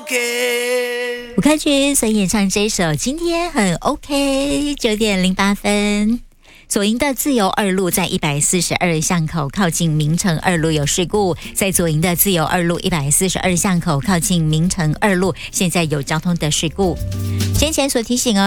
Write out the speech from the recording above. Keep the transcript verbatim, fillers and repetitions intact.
OK。 吴克群所演唱这首今天很 OK。 九点零八分，左营的自由二路在一百四十二巷口靠近明城二路有事故，在左营的自由二路一百四十二巷口靠近明城二路现在有交通的事故。先前所提醒哦，